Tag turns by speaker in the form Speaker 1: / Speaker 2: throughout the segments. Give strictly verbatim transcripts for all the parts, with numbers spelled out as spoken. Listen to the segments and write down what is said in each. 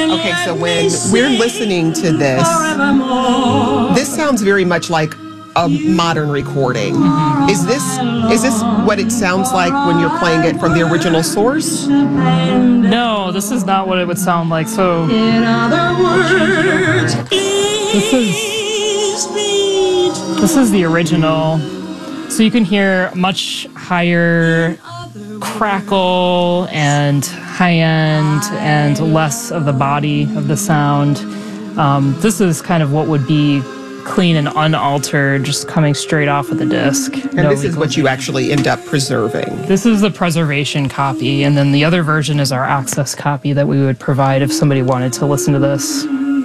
Speaker 1: Okay, so when we're listening to this, this sounds very much like a modern recording. Mm-hmm. Is this is this what it sounds like when you're playing it from the original source?
Speaker 2: No, this is not what it would sound like. So in other words, this is this is the original. So you can hear much higher crackle and high end and less of the body of the sound. Um, this is kind of what would be clean and unaltered, just coming straight off of the disc.
Speaker 1: And no this is what you actually end up preserving.
Speaker 2: This is the preservation copy, and then the other version is our access copy that we would provide if somebody wanted to listen to this.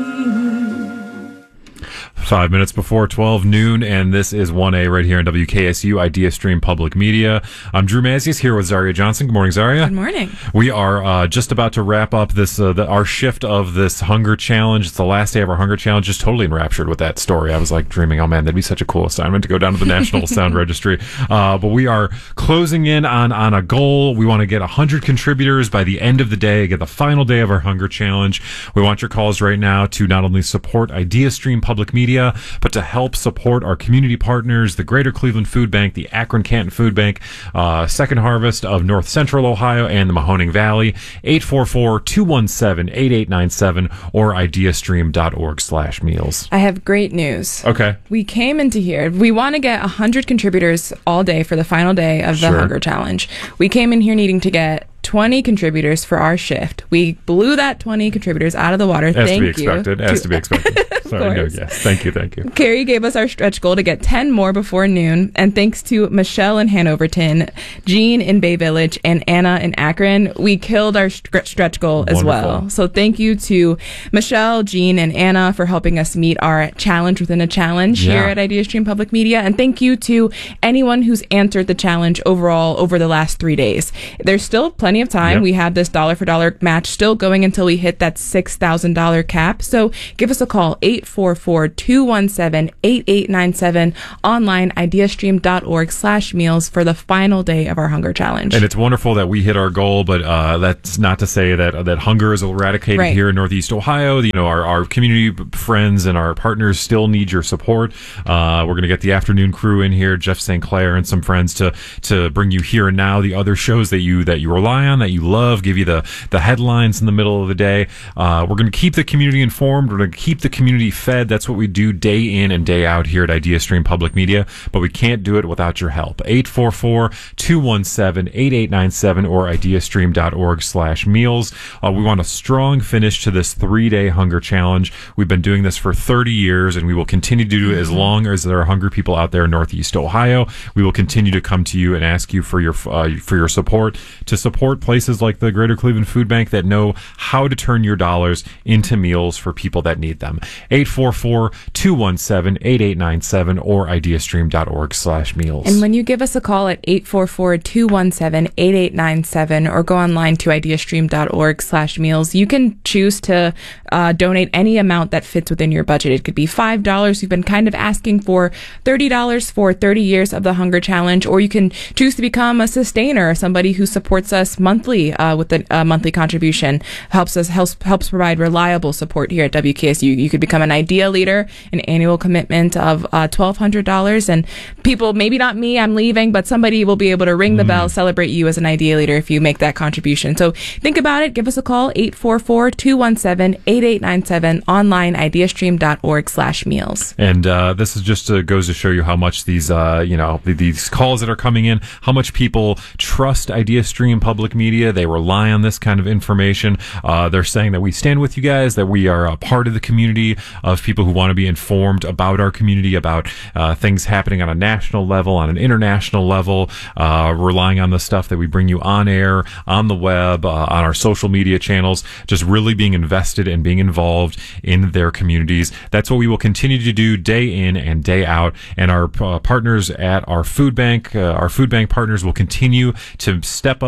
Speaker 3: Five minutes before twelve noon, and this is one A right here on W K S U, Idea Stream Public Media. I'm Drew Mazzius here with Zaria Johnson. Good morning, Zaria.
Speaker 4: Good morning.
Speaker 3: We are uh, just about to wrap up this uh, the, our shift of this Hunger Challenge. It's the last day of our Hunger Challenge. Just totally enraptured with that story. I was like dreaming, oh man, that'd be such a cool assignment to go down to the National Sound Registry. Uh, but we are closing in on, on a goal. We want to get one hundred contributors by the end of the day, get the final day of our Hunger Challenge. We want your calls right now to not only support Idea Stream Public Media, but to help support our community partners, the Greater Cleveland Food Bank, the Akron Canton Food Bank, uh, Second Harvest of North Central Ohio, and the Mahoning Valley. eight four four, two one seven, eight eight nine seven or ideastream.org slash meals.
Speaker 4: I have great news.
Speaker 3: Okay.
Speaker 4: We came into here. We want to get one hundred contributors all day for the final day of the
Speaker 3: Sure.
Speaker 4: Hunger Challenge. We came in here needing to get twenty contributors for our shift. We blew that twenty contributors out of the water.
Speaker 3: As
Speaker 4: Thank
Speaker 3: to be
Speaker 4: you.
Speaker 3: expected. As to be expected. Sorry, no, yes. Thank you, thank you.
Speaker 4: Carrie gave us our stretch goal to get ten more before noon, and thanks to Michelle in Hanoverton, Jean in Bay Village, and Anna in Akron, we killed our st- stretch goal as
Speaker 3: Wonderful.
Speaker 4: well. So thank you to Michelle, Jean, and Anna for helping us meet our challenge within a challenge
Speaker 3: Yeah.
Speaker 4: here at Idea Stream Public Media, and thank you to anyone who's answered the challenge overall over the last three days. There's still plenty of time.
Speaker 3: Yep.
Speaker 4: We have this dollar for dollar match still going until we hit that six thousand dollars cap. So give us a call, eight four four, two one seven, eight eight nine seven, online, ideastream.org slash meals for the final day of our Hunger Challenge.
Speaker 3: And it's wonderful that we hit our goal, but uh, that's not to say that that hunger is eradicated
Speaker 4: Right.
Speaker 3: here in Northeast Ohio. You know, our, our community friends and our partners still need your support. Uh, we're going to get the afternoon crew in here, Jeff Saint Clair and some friends, to to bring you Here and Now, the other shows that you that you rely on, that you love, give you the the headlines in the middle of the day. Uh, we're going to keep the community informed. We're going to keep the community fed. That's what we do day in and day out here at Idea Stream Public Media, but we can't do it without your help. eight four four, two one seven, eight eight nine seven or ideastream.org slash meals. Uh, we want a strong finish to this three-day hunger challenge. We've been doing this for thirty years, and we will continue to do it as long as there are hungry people out there in Northeast Ohio. We will continue to come to you and ask you for your uh, for your support, to support places like the Greater Cleveland Food Bank that know how to turn your dollars into meals for people that need them. eight four four, two one seven, eight eight nine seven or ideastream.org slash meals.
Speaker 4: And when you give us a call at eight four four, two one seven, eight eight nine seven or go online to ideastream.org slash meals, you can choose to uh, donate any amount that fits within your budget. It could be five dollars. We've been kind of asking for thirty dollars for thirty years of the Hunger Challenge, or you can choose to become a sustainer, somebody who supports us monthly uh, with a uh, monthly contribution, helps us helps helps provide reliable support here at W K S U. You could become an Idea Leader, an annual commitment of uh, twelve hundred dollars, and people, maybe not me, I'm leaving, but somebody will be able to ring the
Speaker 3: Mm.
Speaker 4: bell, celebrate you as an Idea Leader if you make that contribution. So think about it. Give us a call, eight four four, two one seven, eight eight nine seven, online, ideastream.org slash meals.
Speaker 3: And uh, this is just uh, goes to show you how much these, uh, you know, th- these calls that are coming in, how much people trust Idea Stream Public Media. They rely on this kind of information. Uh, they're saying that we stand with you guys, that we are a part of the community of people who want to be informed about our community, about uh, things happening on a national level, on an international level, uh, relying on the stuff that we bring you on air, on the web, uh, on our social media channels, just really being invested and being involved in their communities. That's what we will continue to do day in and day out. And our uh, partners at our food bank, uh, our food bank partners will continue to step up to the challenge.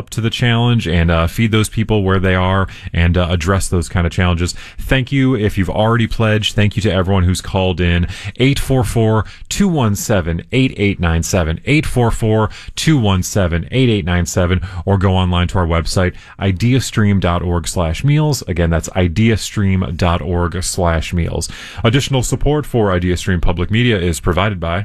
Speaker 3: challenge and uh, feed those people where they are and uh, address those kind of challenges. Thank you if you've already pledged. Thank you to everyone who's called in. eight four four, two one seven, eight eight nine seven, eight four four, two one seven, eight eight nine seven, or go online to our website, ideastream.org slash meals. Again, that's ideastream.org slash meals. Additional support for IdeaStream Public Media is provided by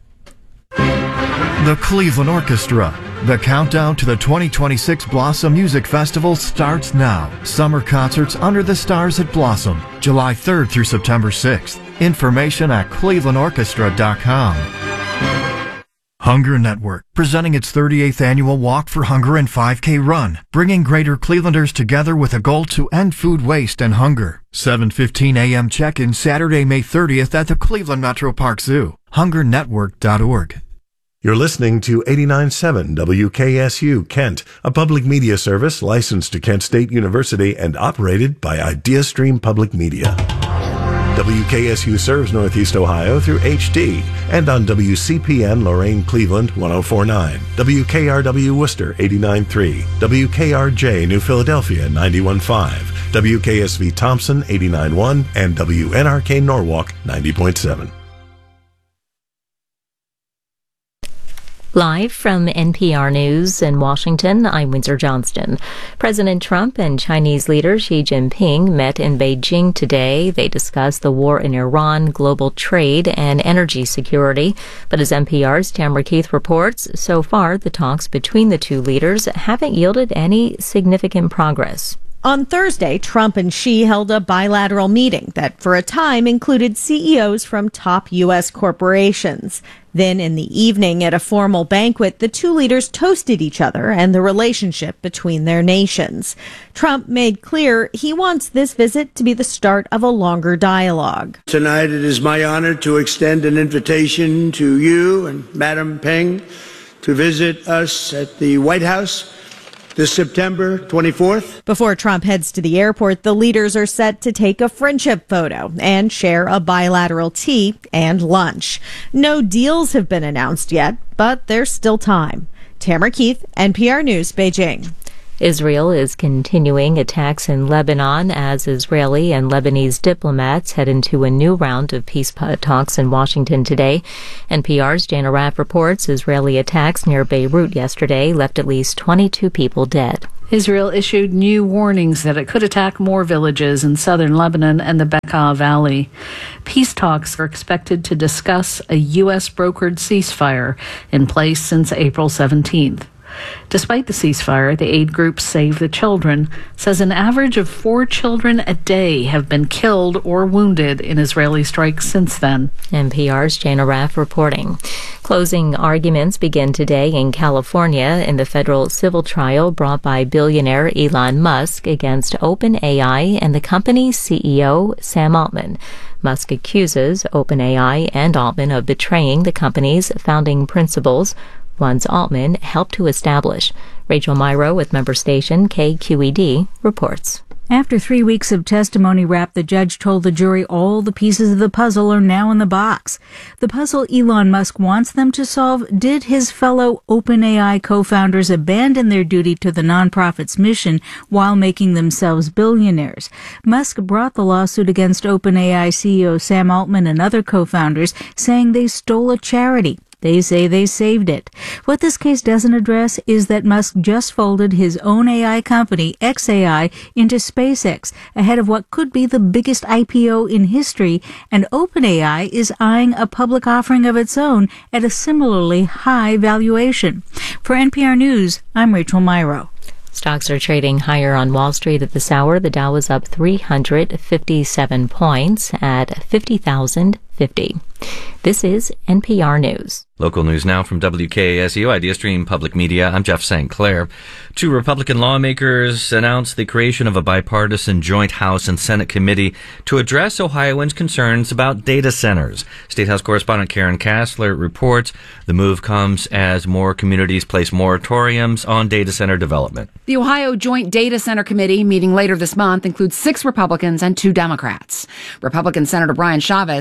Speaker 5: the Cleveland Orchestra. The countdown to the twenty twenty-six Blossom Music Festival starts now. Summer concerts under the stars at Blossom, July third through September sixth. Information at cleveland orchestra dot com. Hunger Network, presenting its thirty-eighth annual Walk for Hunger and five K Run, bringing Greater Clevelanders together with a goal to end food waste and hunger. seven fifteen a.m. check-in Saturday, May thirtieth at the Cleveland Metro Park Zoo. hunger network dot org.
Speaker 6: You're listening to eighty-nine point seven W K S U Kent, a public media service licensed to Kent State University and operated by IdeaStream Public Media. W K S U serves Northeast Ohio through H D and on W C P N Lorain Cleveland one oh four point nine, W K R W Worcester eighty-nine point three, W K R J New Philadelphia ninety-one point five, W K S V Thompson eighty-nine point one, and W N R K Norwalk ninety point seven.
Speaker 7: Live from N P R News in Washington, I'm Windsor Johnston. President Trump and Chinese leader Xi Jinping met in Beijing today. They discussed the war in Iran, global trade, and energy security. But as N P R's Tamara Keith reports, so far the talks between the two leaders haven't yielded any significant progress.
Speaker 8: On Thursday, Trump and Xi held a bilateral meeting that for a time included C E Os from top U S corporations. Then in the evening at a formal banquet, the two leaders toasted each other and the relationship between their nations. Trump made clear he wants this visit to be the start of a longer dialogue.
Speaker 9: Tonight it is my honor to extend an invitation to you and Madam Peng to visit us at the White House this September twenty-fourth.
Speaker 8: Before Trump heads to the airport, the leaders are set to take a friendship photo and share a bilateral tea and lunch. No deals have been announced yet, but there's still time. Tamara Keith, N P R News, Beijing.
Speaker 7: Israel is continuing attacks in Lebanon as Israeli and Lebanese diplomats head into a new round of peace talks in Washington today. N P R's Jana Raff reports Israeli attacks near Beirut yesterday left at least twenty-two people dead.
Speaker 10: Israel issued new warnings that it could attack more villages in southern Lebanon and the Bekaa Valley. Peace talks are expected to discuss a U S-brokered ceasefire in place since April seventeenth. Despite the ceasefire, the aid group Save the Children says an average of four children a day have been killed or wounded in Israeli strikes since then.
Speaker 7: N P R's Jana Raff reporting. Closing arguments begin today in California in the federal civil trial brought by billionaire Elon Musk against OpenAI and the company's C E O, Sam Altman. Musk accuses OpenAI and Altman of betraying the company's founding principles, ones Altman helped to establish. Rachel Myro with member station K Q E D reports.
Speaker 11: After three weeks of testimony wrapped, the judge told the jury all the pieces of the puzzle are now in the box. The puzzle Elon Musk wants them to solve: did his fellow OpenAI co-founders abandon their duty to the nonprofit's mission while making themselves billionaires? Musk brought the lawsuit against OpenAI C E O Sam Altman and other co-founders, saying they stole a charity. They say they saved it. What this case doesn't address is that Musk just folded his own A I company, X A I, into SpaceX, ahead of what could be the biggest I P O in history, and OpenAI is eyeing a public offering of its own at a similarly high valuation. For N P R News, I'm Rachel Myro.
Speaker 7: Stocks are trading higher on Wall Street at this hour. The Dow is up three hundred fifty-seven points at fifty thousand fifty. This is N P R News.
Speaker 12: Local news now from W K S U, IdeaStream Public Media. I'm Jeff Saint Clair. Two Republican lawmakers announced the creation of a bipartisan joint House and Senate committee to address Ohioans' concerns about data centers. State House correspondent Karen Kassler reports the move comes as more communities place moratoriums on data center development.
Speaker 13: The Ohio Joint Data Center Committee, meeting later this month, includes six Republicans and two Democrats. Republican Senator Brian Chavez says the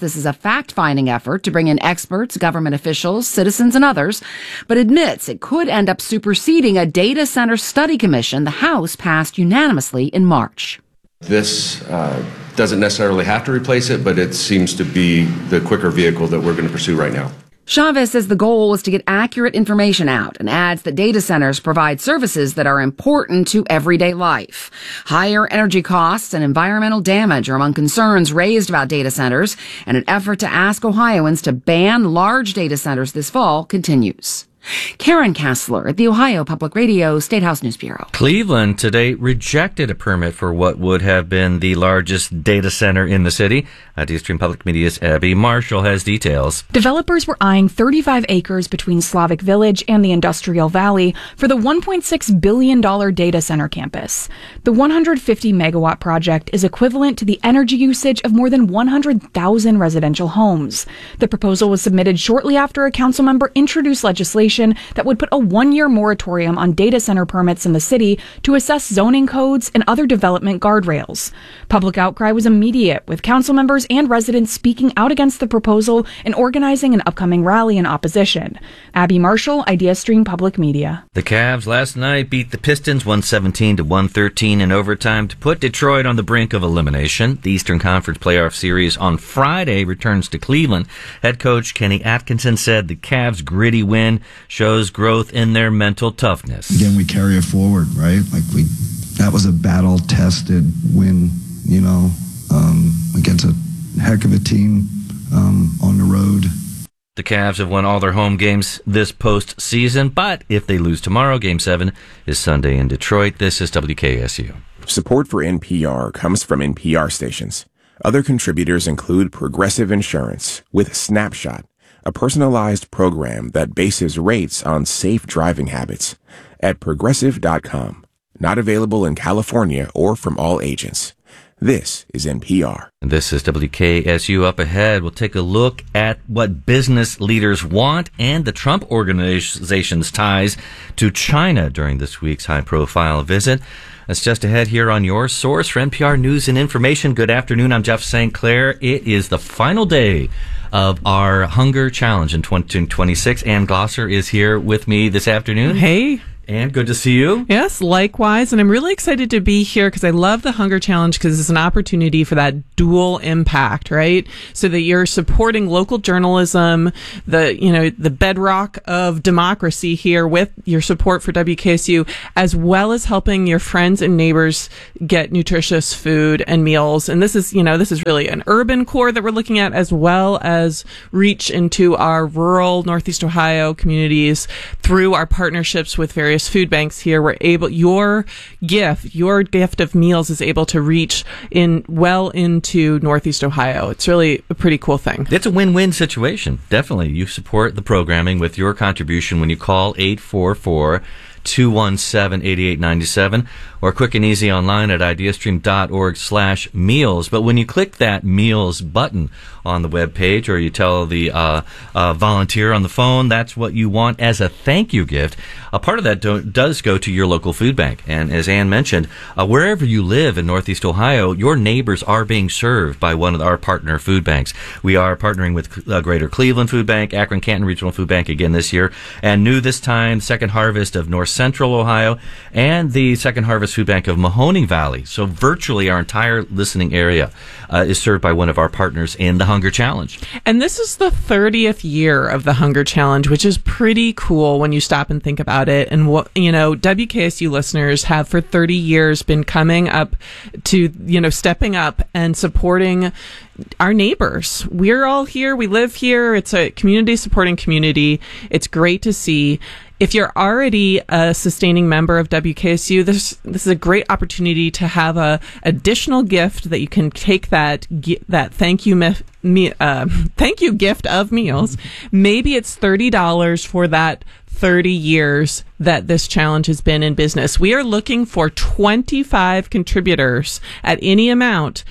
Speaker 13: this is a fact-finding effort to bring in experts, government officials, citizens, and others, but admits it could end up superseding a data center study commission the House passed unanimously in March.
Speaker 14: This uh, doesn't necessarily have to replace it, but it seems to be the quicker vehicle that we're going to pursue right now.
Speaker 13: Chavez says the goal is to get accurate information out and adds that data centers provide services that are important to everyday life. Higher energy costs and environmental damage are among concerns raised about data centers, and an effort to ask Ohioans to ban large data centers this fall continues. Karen Kassler at the Ohio Public Radio State House News Bureau.
Speaker 12: Cleveland today rejected a permit for what would have been the largest data center in the city. IdeaStream Public Media's Abby Marshall has details.
Speaker 15: Developers were eyeing thirty-five acres between Slavic Village and the Industrial Valley for the one point six billion dollars data center campus. The one hundred fifty megawatt project is equivalent to the energy usage of more than one hundred thousand residential homes. The proposal was submitted shortly after a council member introduced legislation that would put a one-year moratorium on data center permits in the city to assess zoning codes and other development guardrails. Public outcry was immediate, with council members and residents speaking out against the proposal and organizing an upcoming rally in opposition. Abby Marshall, IdeaStream Public Media.
Speaker 12: The Cavs last night beat the Pistons one seventeen to one thirteen in overtime to put Detroit on the brink of elimination. The Eastern Conference Playoff Series on Friday returns to Cleveland. Head coach Kenny Atkinson said the Cavs' gritty win shows growth in their mental toughness.
Speaker 16: Again, we carry it forward, right? Like we, that was a battle-tested win, you know, um, against a heck of a team um, on the road.
Speaker 12: The Cavs have won all their home games this postseason, but if they lose tomorrow, Game seven is Sunday in Detroit. This is W K S U.
Speaker 17: Support for N P R comes from N P R stations. Other contributors include Progressive Insurance with Snapshot, a personalized program that bases rates on safe driving habits, at progressive dot com. Not available in California or from all agents. This is N P R.
Speaker 12: And this is W K S U. Up ahead, we'll take a look at what business leaders want and the Trump organization's ties to China during this week's high-profile visit. That's just ahead here on your source for N P R News and Information. Good afternoon. I'm Jeff Saint Clair. It is the final day of our Hunger Challenge in twenty twenty-six. Ann Glosser is here with me this afternoon.
Speaker 18: Hey.
Speaker 12: And good to see you.
Speaker 18: Yes, likewise. And I'm really excited to be here because I love the Hunger Challenge because it's an opportunity for that dual impact, right? So that you're supporting local journalism, the, you know, the bedrock of democracy here with your support for W K S U, as well as helping your friends and neighbors get nutritious food and meals. And this is, you know, this is really an urban core that we're looking at, as well as reach into our rural Northeast Ohio communities through our partnerships with various food banks here. We're able, your gift, your gift of meals is able to reach in well into Northeast Ohio. It's really a pretty cool thing.
Speaker 12: It's a win-win situation. Definitely. You support the programming with your contribution when you call eight four four, two one seven, eight eight nine seven or quick and easy online at ideastream.org slash meals. But when you click that meals button on the web page, or you tell the uh, uh, volunteer on the phone that's what you want as a thank you gift, a part of that do- does go to your local food bank. And as Ann mentioned, uh, wherever you live in Northeast Ohio, your neighbors are being served by one of our partner food banks. We are partnering with uh, Greater Cleveland Food Bank, Akron Canton Regional Food Bank again this year, and new this time, Second Harvest of North Central Ohio, and the Second Harvest Food Bank of Mahoning Valley. So virtually our entire listening area uh, is served by one of our partners in the Hunger Challenge.
Speaker 18: And this is the thirtieth year of the Hunger Challenge, which is pretty cool when you stop and think about it. And what, you know, W K S U listeners have for thirty years been coming up to, you know, stepping up and supporting our neighbors. We're all here. We live here. It's a community supporting community. It's great to see. If you're already a sustaining member of W K S U, this this is a great opportunity to have a additional gift that you can take that that thank you me, me, uh, thank you gift of meals. Maybe it's thirty dollars for that thirty years that this challenge has been in business. We are looking for twenty-five contributors at any amount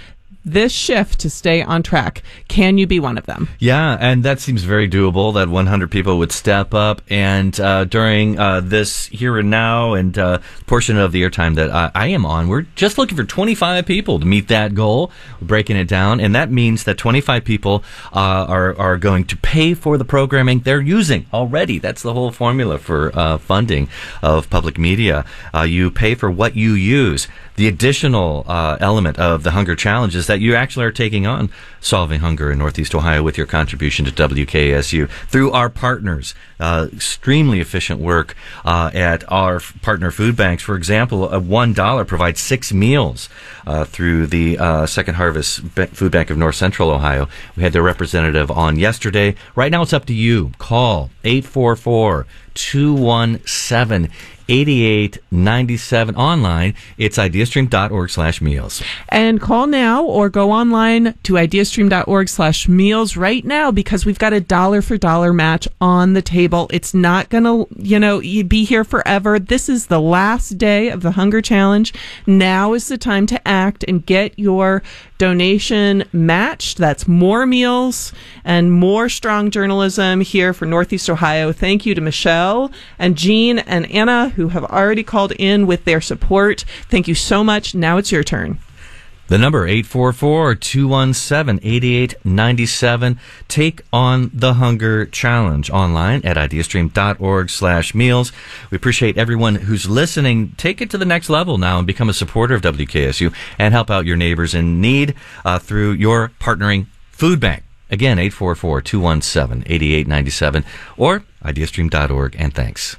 Speaker 18: this shift to stay on track. Can you be one of them?
Speaker 12: Yeah, and that seems very doable, that one hundred people would step up. And uh, during uh, this here and now and uh, portion of the airtime that I, I am on, we're just looking for twenty-five people to meet that goal. We're breaking it down, and that means that twenty-five people uh, are, are going to pay for the programming they're using already. That's the whole formula for uh, funding of public media. Uh, you pay for what you use. The additional uh, element of the Hunger Challenge is that you actually are taking on solving hunger in Northeast Ohio with your contribution to W K S U through our partners. Uh, extremely efficient work uh, at our f- partner food banks. For example, a one dollar provides six meals uh, through the uh, Second Harvest B- Food Bank of North Central Ohio. We had their representative on yesterday. Right now it's up to you. Call eight four four, two one seven, eighty-eight ninety-seven. Online, it's ideastream.org slash meals.
Speaker 18: And call now or go online to ideastream.org slash meals right now, because we've got a dollar for dollar match on the table. It's not going to, you know, be here forever. This is the last day of the Hunger Challenge. Now is the time to act and get your donation matched. That's more meals and more strong journalism here for Northeast Ohio. Thank you to Michelle and Jean and Anna, who have already called in with their support. Thank you so much. Now it's your turn.
Speaker 12: The number, eight four four, two one seven, eighty-eight ninety-seven. Take on the Hunger Challenge online at ideastream.org slash meals. We appreciate everyone who's listening. Take it to the next level now and become a supporter of W K S U and help out your neighbors in need uh, through your partnering food bank. Again, eight four four, two one seven, eighty-eight ninety-seven or ideastream dot org. And thanks.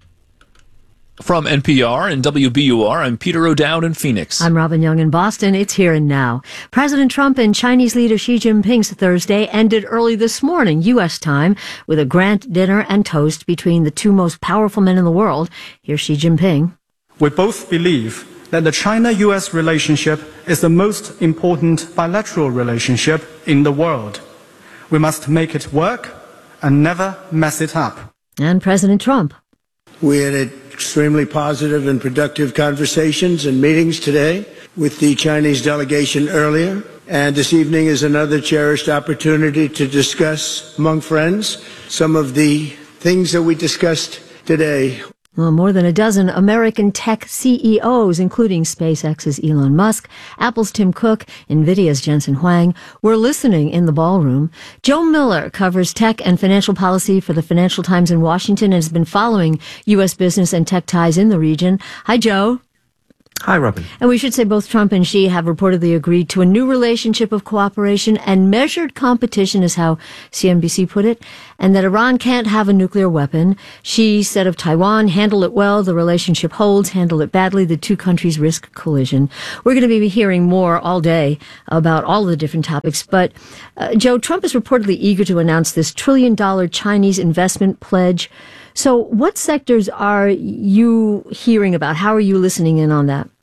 Speaker 19: From N P R and W B U R, I'm Peter O'Dowd in Phoenix.
Speaker 20: I'm Robin Young in Boston. It's Here and Now. President Trump and Chinese leader Xi Jinping's Thursday ended early this morning, U S time, with a grand dinner and toast between the two most powerful men in the world. Here's Xi Jinping.
Speaker 21: We both believe that the China-U S relationship is the most important bilateral relationship in the world. We must make it work and never mess it up.
Speaker 20: And President Trump.
Speaker 9: We had extremely positive and productive conversations and meetings today with the Chinese delegation earlier. And this evening is another cherished opportunity to discuss among friends some of the things that we discussed today.
Speaker 20: Well, more than a dozen American tech C E Os, including SpaceX's Elon Musk, Apple's Tim Cook, NVIDIA's Jensen Huang, were listening in the ballroom. Joe Miller covers tech and financial policy for the Financial Times in Washington and has been following U S business and tech ties in the region. Hi, Joe.
Speaker 22: Hi, Robin.
Speaker 20: And we should say both Trump and Xi have reportedly agreed to a new relationship of cooperation and measured competition, is how C N B C put it, and that Iran can't have a nuclear weapon. Xi said of Taiwan, handle it well, the relationship holds, handle it badly, the two countries risk collision. We're going to be hearing more all day about all the different topics, but uh, Joe, Trump is reportedly eager to announce this trillion dollar Chinese investment pledge. So what sectors are you hearing about? How are you listening in on that?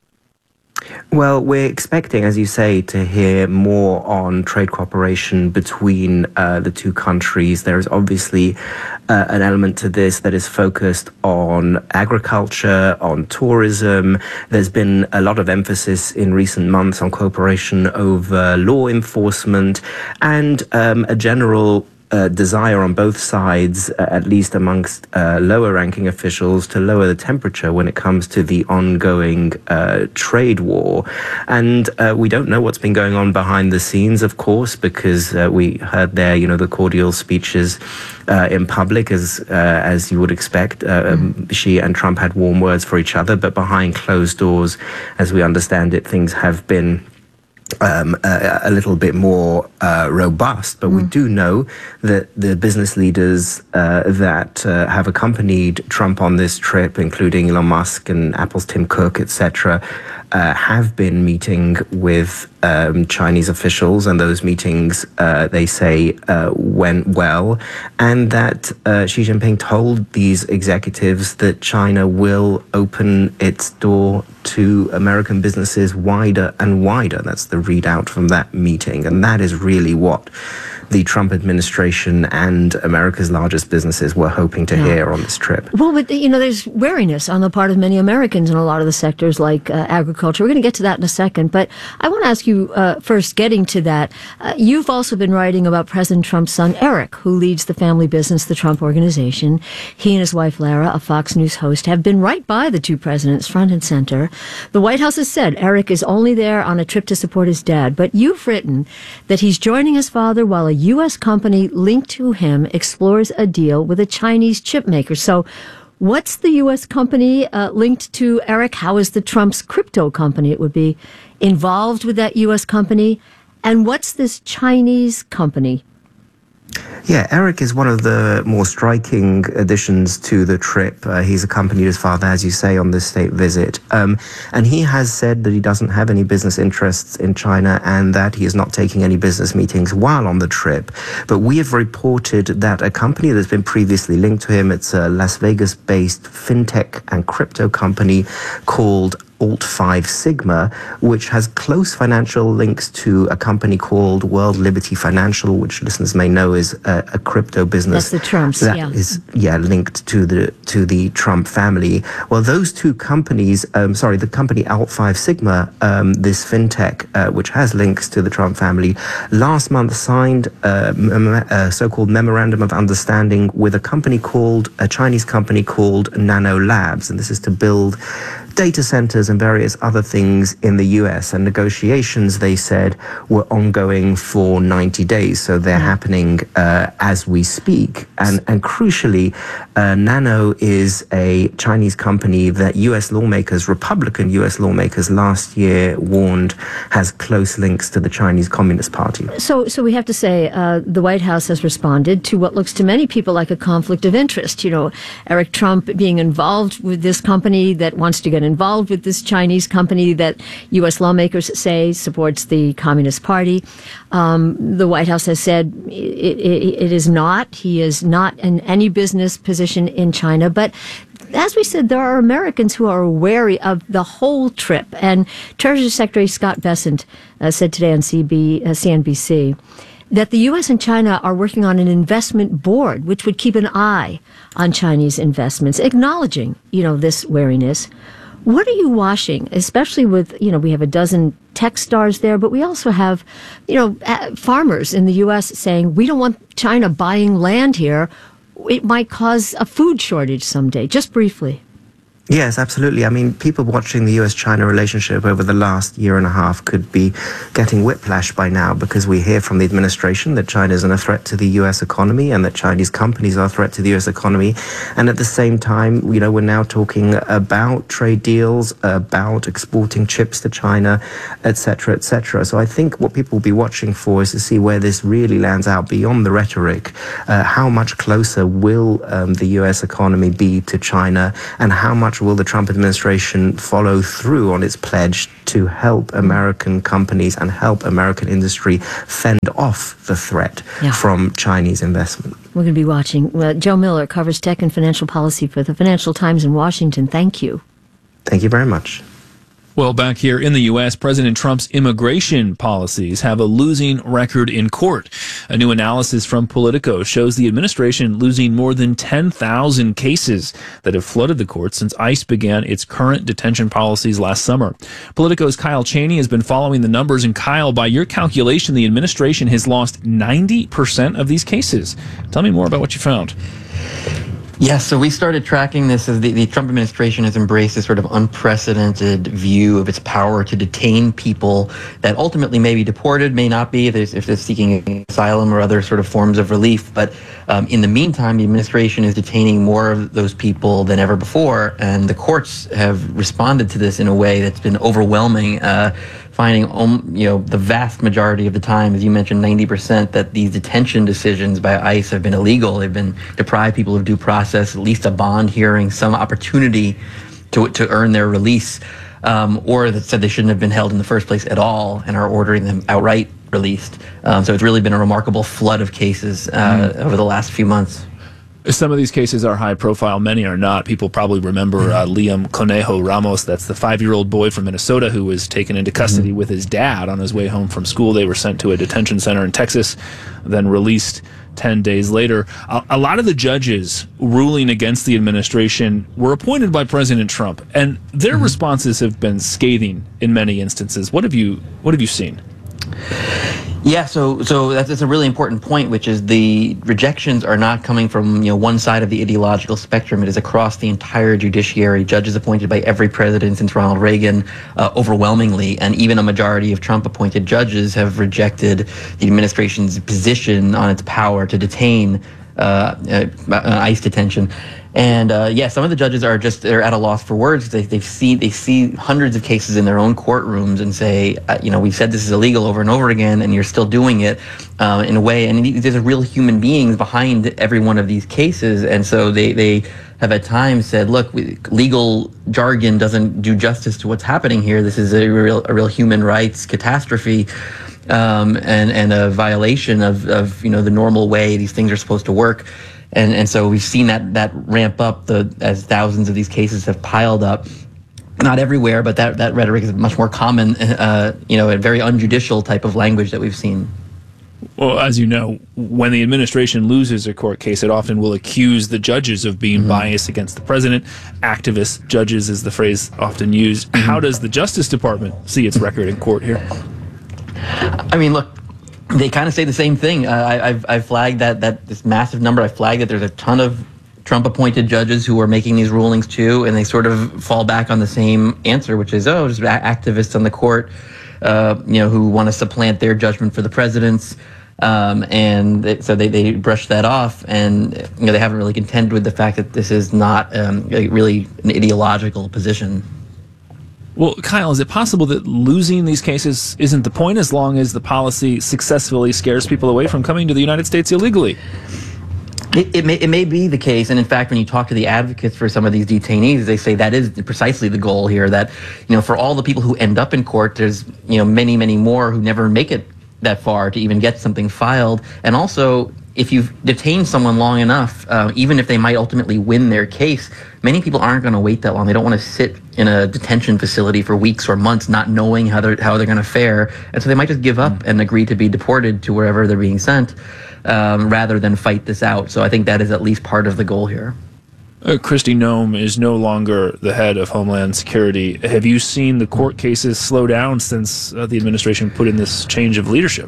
Speaker 22: Well, we're expecting, as you say, to hear more on trade cooperation between uh, the two countries. There is obviously uh, an element to this that is focused on agriculture, on tourism. There's been a lot of emphasis in recent months on cooperation over law enforcement and um, a general Uh, desire on both sides, uh, at least amongst uh, lower-ranking officials, to lower the temperature when it comes to the ongoing uh, trade war. And uh, we don't know what's been going on behind the scenes, of course, because uh, we heard there, you know, the cordial speeches uh, in public, as uh, as you would expect. Uh, um, Xi and Trump had warm words for each other, but behind closed doors, as we understand it, things have been Um, a, a little bit more uh, robust, but mm. we do know that the business leaders uh, that uh, have accompanied Trump on this trip, including Elon Musk and Apple's Tim Cook, et cetera, uh, have been meeting with um, Chinese officials, and those meetings, uh, they say, uh, went well, and that uh, Xi Jinping told these executives that China will open its door to American businesses wider and wider. That's the readout from that meeting, and that is really what the Trump administration and America's largest businesses were hoping to
Speaker 20: Yeah.
Speaker 22: hear on this trip.
Speaker 20: Well, but, you know, there's wariness on the part of many Americans in a lot of the sectors like uh, agriculture. We're going to get to that in a second. But I want to ask you uh, first, getting to that, uh, you've also been writing about President Trump's son, Eric, who leads the family business, the Trump Organization. He and his wife, Lara, a Fox News host, have been right by the two presidents, front and center. The White House has said Eric is only there on a trip to support his dad. But you've written that he's joining his father while a U S company linked to him explores a deal with a Chinese chip maker. So what's the U S company uh, linked to Eric? How is the Trump's crypto company, it would be, involved with that U S company? And what's this Chinese company?
Speaker 22: Yeah, Eric is one of the more striking additions to the trip. Uh, he's accompanied his father, as you say, on this state visit. Um, and he has said that he doesn't have any business interests in China and that he is not taking any business meetings while on the trip. But we have reported that a company that's been previously linked to him, it's a Las Vegas-based fintech and crypto company called Alt five Sigma, which has close financial links to a company called World Liberty Financial, which listeners may know is a, a crypto business.
Speaker 20: That's the Trumps,
Speaker 22: that
Speaker 20: yeah.
Speaker 22: is yeah linked to the to the Trump family. Well, those two companies, um, sorry, the company Alt five Sigma, um, this fintech uh, which has links to the Trump family, last month signed a, a so-called memorandum of understanding with a company called a Chinese company called Nano Labs, and this is to build data centers and various other things in the U S. And negotiations, they said, were ongoing for ninety days. So they're mm. happening uh, as we speak. And, and crucially, uh, Nano is a Chinese company that U S lawmakers, Republican U S lawmakers last year warned has close links to the Chinese Communist Party.
Speaker 20: So, so we have to say uh, the White House has responded to what looks to many people like a conflict of interest. You know, Eric Trump being involved with this company that wants to get involved with this Chinese company that U S lawmakers say supports the Communist Party. Um, the White House has said it, it, it is not. He is not in any business position in China. But as we said, there are Americans who are wary of the whole trip. And Treasury Secretary Scott Bessent uh, said today on C B, uh, C N B C that the U S and China are working on an investment board, which would keep an eye on Chinese investments, acknowledging, you know, this wariness. What are you watching, especially with, you know, we have a dozen tech stars there, but we also have, you know, farmers in the U S saying, we don't want China buying land here. It might cause a food shortage someday. Just briefly.
Speaker 22: Yes, absolutely. I mean, people watching the U S China relationship over the last year and a half could be getting whiplash by now because we hear from the administration that China isn't a threat to the U S economy and that Chinese companies are a threat to the U S economy. And at the same time, you know, we're now talking about trade deals, about exporting chips to China, et cetera, et cetera. So I think what people will be watching for is to see where this really lands out beyond the rhetoric. Uh, how much closer will um, the U S economy be to China, and how much will the Trump administration follow through on its pledge to help American companies and help American industry fend off the threat
Speaker 20: yeah.
Speaker 22: from Chinese investment?
Speaker 20: We're going to be watching. Uh, Joe Miller covers tech and financial policy for the Financial Times in Washington. Thank you.
Speaker 22: Thank you very much.
Speaker 19: Well, back here in the U S, President Trump's immigration policies have a losing record in court. A new analysis from Politico shows the administration losing more than ten thousand cases that have flooded the courts since ICE began its current detention policies last summer. Politico's Kyle Cheney has been following the numbers, and Kyle, by your calculation, the administration has lost ninety percent of these cases. Tell me more about what you found.
Speaker 1: Yeah, so we started tracking this as the, the Trump administration has embraced this sort of unprecedented view of its power to detain people that ultimately may be deported, may not be, if, if they're seeking asylum or other sort of forms of relief. But um, in the meantime, the administration is detaining more of those people than ever before, and the courts have responded to this in a way that's been overwhelming. Uh, finding, um, you know, the vast majority of the time, as you mentioned, ninety percent, that these detention decisions by ICE have been illegal. They've been deprived people of due process, at least a bond hearing, some opportunity to to earn their release, um, or that said they shouldn't have been held in the first place at all and are ordering them outright released. Um, so it's really been a remarkable flood of cases uh, mm. over the last few months.
Speaker 19: Some of these cases are high profile, many are not. People probably remember uh, Liam Conejo Ramos. That's the five-year-old boy from Minnesota who was taken into custody mm-hmm. with his dad on his way home from school. They were sent to a detention center in Texas, then released ten days later. A, a lot of the judges ruling against the administration were appointed by President Trump, and their mm-hmm. responses have been scathing in many instances. What have you What have you seen?
Speaker 1: Yeah, so so that's, that's a really important point, which is the rejections are not coming from you know one side of the ideological spectrum. It is across the entire judiciary. Judges appointed by every president since Ronald Reagan, uh, overwhelmingly, and even a majority of Trump-appointed judges have rejected the administration's position on its power to detain uh, uh, ICE detention. And uh, yeah, some of the judges are just they're at a loss for words. They they see they see hundreds of cases in their own courtrooms and say, uh, you know, we've said this is illegal over and over again, and you're still doing it uh, in a way. And there's real human beings behind every one of these cases, and so they they have at times said, look, we, legal jargon doesn't do justice to what's happening here. This is a real a real human rights catastrophe. Um, and and a violation of, of you know the normal way these things are supposed to work. And and so we've seen that that ramp up the as thousands of these cases have piled up. Not everywhere, but that, that rhetoric is much more common, uh, you know, a very unjudicial type of language that we've seen.
Speaker 19: Well, as you know, when the administration loses a court case, it often will accuse the judges of being mm-hmm. biased against the president. Activist judges is the phrase often used. Mm-hmm. How does the Justice Department see its record in court here?
Speaker 1: I mean, look, they kind of say the same thing. Uh, I, I've, I've flagged that, that this massive number. I flagged that there's a ton of Trump-appointed judges who are making these rulings too, and they sort of fall back on the same answer, which is, oh, just activists on the court, uh, you know, who want to supplant their judgment for the president's. Um, and it, so they, they brush that off, and you know, they haven't really contended with the fact that this is not um, really an ideological position.
Speaker 19: Well, Kyle, is it possible that losing these cases isn't the point as long as the policy successfully scares people away from coming to the United States illegally?
Speaker 1: It, it, may, it may be the case, and in fact, when you talk to the advocates for some of these detainees, they say that is precisely the goal here, that, you know, for all the people who end up in court, there's, you know, many, many more who never make it that far to even get something filed. And also, if you've detained someone long enough, uh, even if they might ultimately win their case, many people aren't going to wait that long. They don't want to sit in a detention facility for weeks or months not knowing how they're, how they're going to fare. And so they might just give up and agree to be deported to wherever they're being sent, um, rather than fight this out. So I think that is at least part of the goal here.
Speaker 19: Uh, Kristi Noem is no longer the head of Homeland Security. Have you seen the court cases slow down since uh, the administration put in this change of leadership?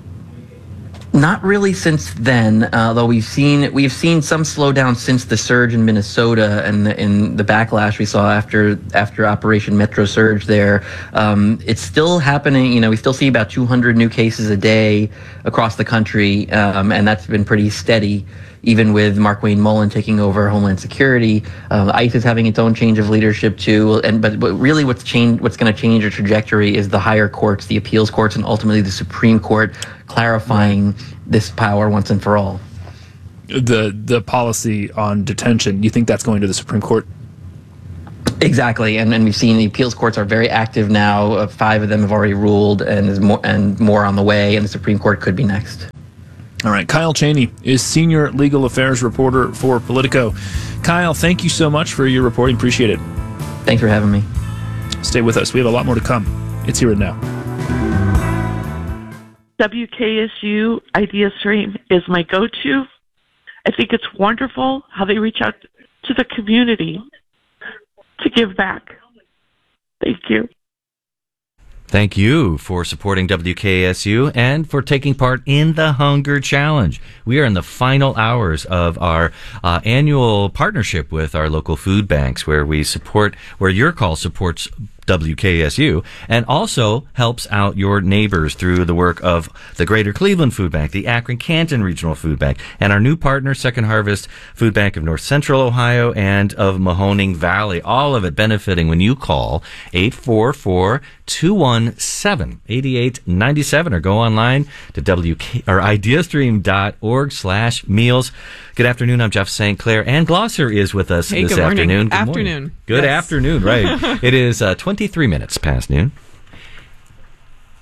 Speaker 1: Not really since then, uh, though we've seen we've seen some slowdown since the surge in Minnesota and the, in the backlash we saw after after Operation Metro Surge there. Um, it's still happening. You know, we still see about two hundred new cases a day across the country, um, and that's been pretty steady. Even with Markwayne Mullin taking over Homeland Security, um, ICE is having its own change of leadership too. And but, but really, what's changed, what's going to change the trajectory is the higher courts, the appeals courts, and ultimately the Supreme Court clarifying right. this power once and for all.
Speaker 19: The the policy on detention, you think that's going to the Supreme Court?
Speaker 1: Exactly, and, and we've seen the appeals courts are very active now. Uh, five of them have already ruled, and is more and more on the way. And the Supreme Court could be next.
Speaker 19: All right, Kyle Cheney is senior legal affairs reporter for Politico. Kyle, thank you so much for your reporting. Appreciate it.
Speaker 1: Thanks for having me.
Speaker 19: Stay with us. We have a lot more to come. It's Here and Now.
Speaker 2: W K S U Idea Stream is my go-to. I think it's wonderful how they reach out to the community to give back. Thank you.
Speaker 12: Thank you for supporting W K S U and for taking part in the Hunger Challenge. We are in the final hours of our uh, annual partnership with our local food banks, where we support, where your call supports W K S U and also helps out your neighbors through the work of the Greater Cleveland Food Bank, the Akron Canton Regional Food Bank, and our new partner, Second Harvest Food Bank of North Central Ohio and of Mahoning Valley. All of it benefiting when you call eight four four, two one seven, eight eight nine seven or go online to W K or ideastream dot org slash meals. Good afternoon. I'm Jeff Saint Clair, and Glosser is with us
Speaker 18: hey,
Speaker 12: this
Speaker 18: good
Speaker 12: afternoon.
Speaker 18: Good afternoon.
Speaker 12: Morning. Good yes. afternoon. Right. It is uh, twenty-three minutes past noon.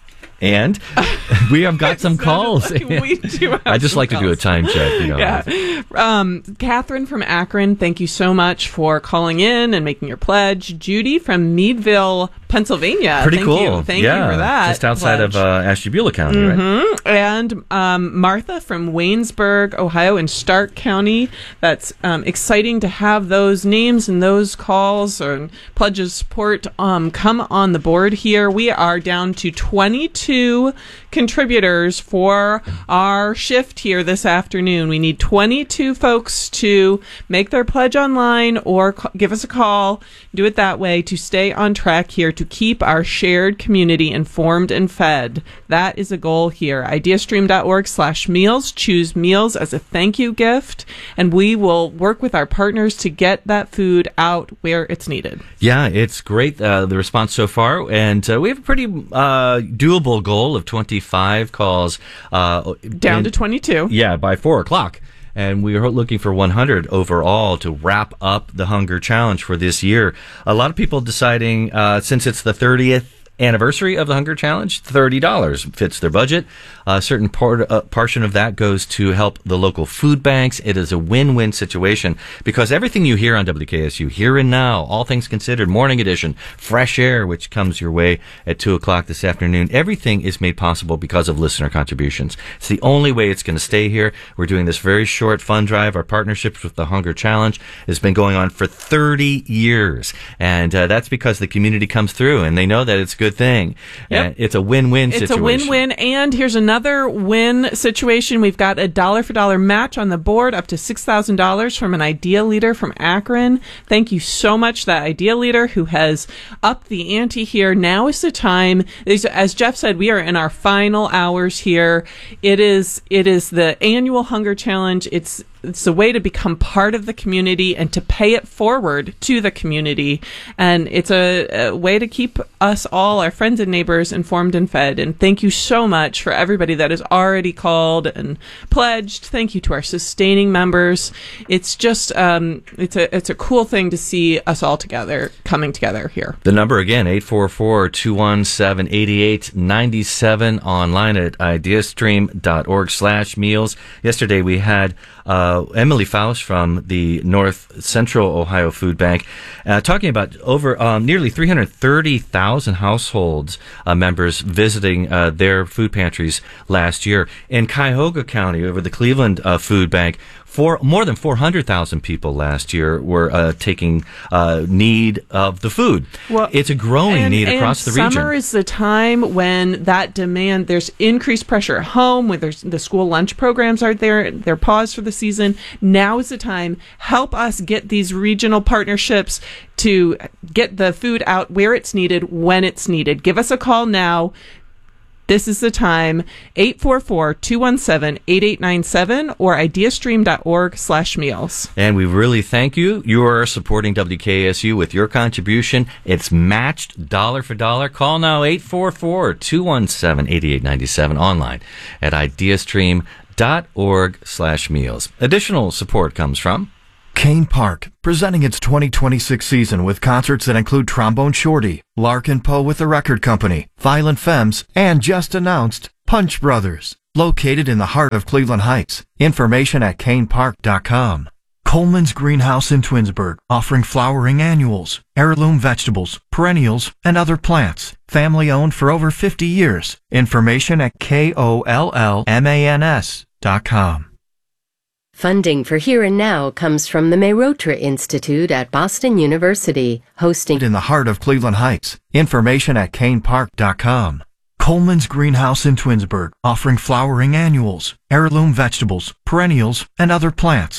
Speaker 12: And we have got some calls.
Speaker 18: Like we do have
Speaker 12: I just
Speaker 18: some
Speaker 12: like
Speaker 18: calls.
Speaker 12: to do a time check, you know.
Speaker 18: Yeah. Um, Catherine from Akron, thank you so much for calling in and making your pledge. Judy from Meadville, Pennsylvania.
Speaker 12: Pretty
Speaker 18: thank
Speaker 12: cool.
Speaker 18: You. Thank
Speaker 12: yeah.
Speaker 18: you for that.
Speaker 12: Just outside
Speaker 18: pledge.
Speaker 12: of uh, Ashtabula County,
Speaker 18: Mm-hmm.
Speaker 12: right?
Speaker 18: And um, Martha from Waynesburg, Ohio, in Stark County. That's um, exciting to have those names and those calls or pledges of support um, come on the board here. We are down to twenty-two contributors for our shift here this afternoon. We need twenty-two folks to make their pledge online or c- give us a call. Do it that way to stay on track here, to keep our shared community informed and fed. That is a goal here. Ideastream.org slash meals. Choose meals as a thank you gift, and we will work with our partners to get that food out where it's needed.
Speaker 12: Yeah, it's great, uh, the response so far. And uh, we have a pretty uh, doable goal of twenty-five calls. Uh,
Speaker 18: Down
Speaker 12: in,
Speaker 18: to twenty-two.
Speaker 12: Yeah, by four o'clock. And we are looking for one hundred overall to wrap up the Hunger Challenge for this year. A lot of people deciding, uh, since it's the thirtieth anniversary of the Hunger Challenge, thirty dollars fits their budget. A certain part, uh, portion of that goes to help the local food banks. It is a win-win situation because everything you hear on W K S U, Here and Now, All Things Considered, Morning Edition, Fresh Air, which comes your way at two o'clock this afternoon, everything is made possible because of listener contributions. It's the only way it's going to stay here. We're doing this very short fund drive. Our partnerships with the Hunger Challenge has been going on for thirty years. And uh, that's because the community comes through and they know that it's a good thing.
Speaker 18: Yep.
Speaker 12: Uh, it's a win-win
Speaker 18: It's
Speaker 12: situation.
Speaker 18: a win-win, and here's another win situation. We've got a dollar-for-dollar match on the board, up to six thousand dollars from an Idea Leader from Akron. Thank you so much, that Idea Leader who has upped the ante here. Now is the time. As Jeff said, we are in our final hours here. It is it is the annual Hunger Challenge. It's It's a way to become part of the community and to pay it forward to the community. And it's a, a way to keep us all, our friends and neighbors, informed and fed. And thank you so much for everybody that has already called and pledged. Thank you to our sustaining members. It's just, um, it's a, it's a cool thing to see us all together, coming together here.
Speaker 12: The number again, eight four four, two one seven, eight eight nine seven, online at ideastream.org slash meals. Yesterday we had uh, Emily Faust from the North Central Ohio Food Bank uh, talking about over um, nearly three hundred thirty thousand households uh, members visiting uh, their food pantries last year. In Cuyahoga County, over the Cleveland uh, Food Bank, For more than four hundred thousand people last year were uh, taking uh, need of the food. Well, it's a growing
Speaker 18: and,
Speaker 12: need across the region.
Speaker 18: Summer is the time when that demand, there's increased pressure at home, when there's, the school lunch programs aren't there, they're paused for the season. Now is the time. Help us get these regional partnerships to get the food out where it's needed, when it's needed. Give us a call now. This is the time, eight four four, two one seven, eight eight nine seven or ideastream.org slash meals.
Speaker 12: And we really thank you. You are supporting W K S U with your contribution. It's matched dollar for dollar. Call now, eight four four, two one seven, eight eight nine seven, online at ideastream.org slash meals. Additional support comes from
Speaker 5: Kane Park, presenting its twenty twenty-six season with concerts that include Trombone Shorty, Larkin Poe with the Record Company, Violent Femmes, and just announced Punch Brothers. Located in the heart of Cleveland Heights. Information at kane park dot com. Coleman's Greenhouse in Twinsburg, offering flowering annuals, heirloom vegetables, perennials, and other plants. Family owned for over fifty years. Information at K O L L M A N S dot com.
Speaker 3: Funding for Here and Now comes from the Mehrotra Institute at Boston University, hosting
Speaker 5: in the heart of Cleveland Heights. Information at kane park dot com. Coleman's Greenhouse in Twinsburg, offering flowering annuals, heirloom vegetables, perennials, and other plants.